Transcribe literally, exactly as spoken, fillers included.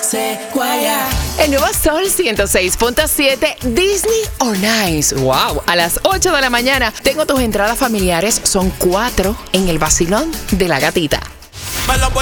se guaya. El nuevo Sol ciento seis punto siete, Disney on Ice. Wow, a las ocho de la mañana tengo tus entradas familiares, son cuatro en el vacilón de la gatita.